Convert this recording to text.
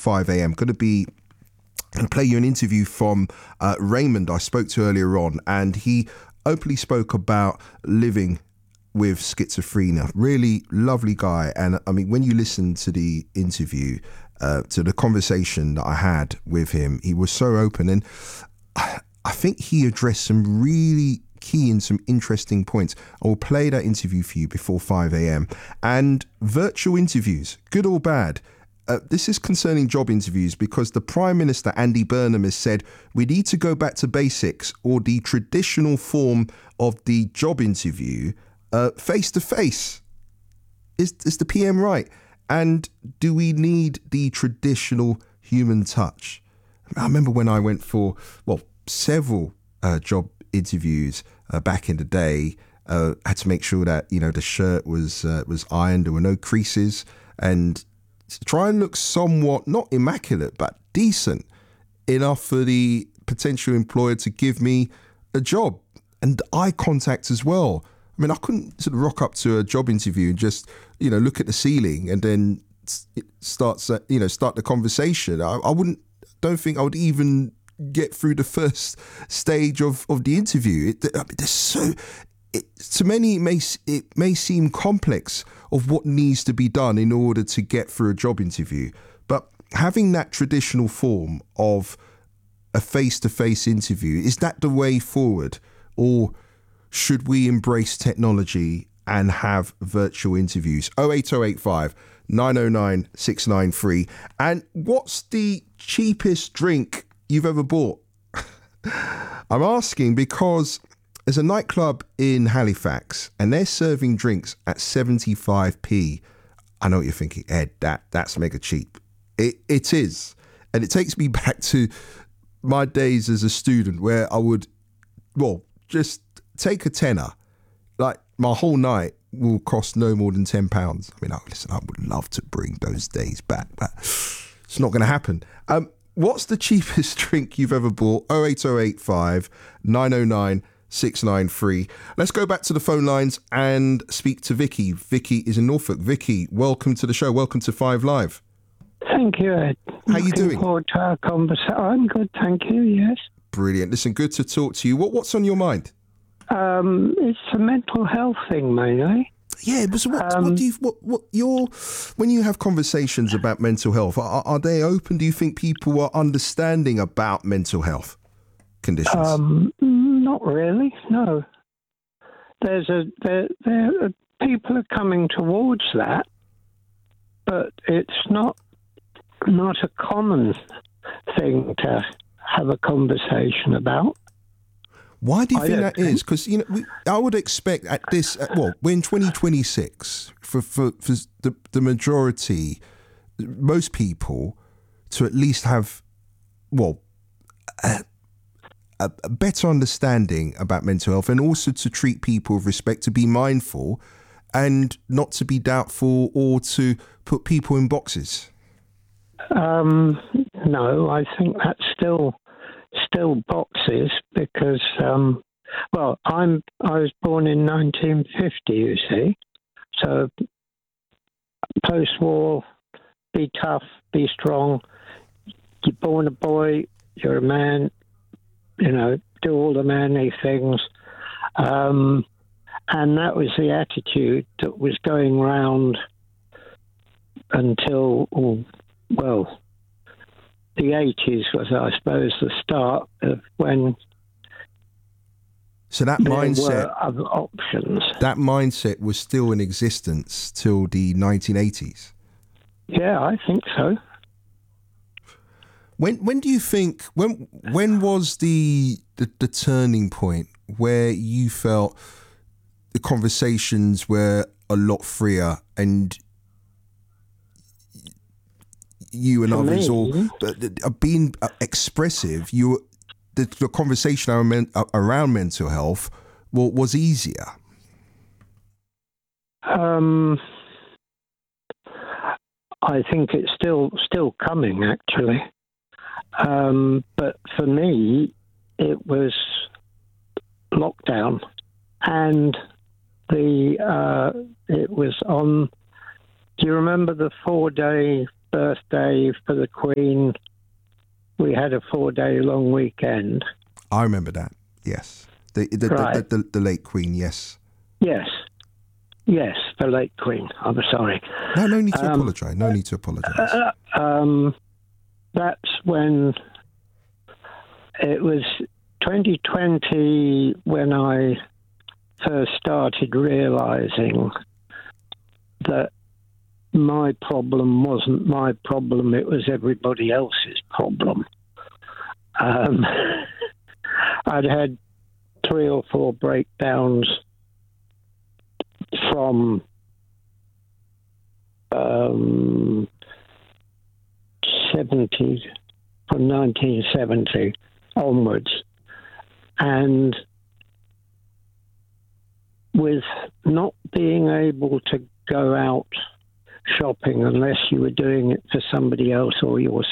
5 a.m. Going to play you an interview from Raymond I spoke to earlier on, and he openly spoke about living with schizophrenia. Really lovely guy. And I mean, when you listen to the interview, to the conversation that I had with him, he was so open, and I think he addressed some really key and some interesting points. I will play that interview for you before 5 a.m. And virtual interviews, good or bad. This is concerning job interviews because the Prime Minister, Andy Burnham, has said we need to go back to basics, or the traditional form of the job interview, face-to-face. Is the PM right? And do we need the traditional human touch? I remember when I went for, several job interviews back in the day, had to make sure that, the shirt was ironed, there were no creases, and try and look somewhat, not immaculate, but decent enough for the potential employer to give me a job. And eye contact as well. I mean, I couldn't sort of rock up to a job interview and just, look at the ceiling and then start the conversation. Don't think I would even get through the first stage of the interview. To many, it may seem complex of what needs to be done in order to get through a job interview. But having that traditional form of a face-to-face interview, is that the way forward? Or should we embrace technology and have virtual interviews? 08085 909 693. And what's the cheapest drink you've ever bought? I'm asking because there's a nightclub in Halifax and they're serving drinks at 75p. I know what you're thinking, Ed, that's mega cheap. It is. And it takes me back to my days as a student where I would, just take a tenner. Like, my whole night will cost no more than £10. I mean, I would love to bring those days back, but it's not going to happen. What's the cheapest drink you've ever bought? 08085 909 693. Let's go back to the phone lines and speak to Vicky. Vicky is in Norfolk. Vicky, welcome to the show. Welcome to 5 Live. Thank you, Ed. How you doing? Looking forward to our conversation. I'm good, thank you, yes. Brilliant. Listen, good to talk to you. What's on your mind? It's a mental health thing, mainly. Yeah, but so when you have conversations about mental health, are they open? Do you think people are understanding about mental health conditions? Not really, no. People are coming towards that, but it's not a common thing to have a conversation about. Why do you think that is? Because I would expect at this, we're in 2026 for the majority, most people, to at least have, a better understanding about mental health, and also to treat people with respect, to be mindful, and not to be doubtful or to put people in boxes. No, I think that's still boxes because, I was born in 1950, you see, so post-war, be tough, be strong. You're born a boy, you're a man, do all the manly things. And that was the attitude that was going round until, the 80s was, I suppose, the start of when there were other options. That mindset was still in existence till the 1980s? Yeah, I think so. When do you think, when was the turning point where you felt the conversations were a lot freer and you and others are being expressive? The conversation around mental health was easier. I think it's still coming, actually. But for me, it was lockdown, and it was on. Do you remember the 4-day birthday for the Queen, we had a 4-day long weekend. I remember that. Yes, the late Queen. Yes. Yes, the late Queen. I'm sorry. No need to apologise. No need to apologise. That's when it was 2020 when I first started realising that my problem wasn't my problem, it was everybody else's problem. I'd had 3 or 4 breakdowns from 1970 onwards, and with not being able to go out shopping unless you were doing it for somebody else or yourself,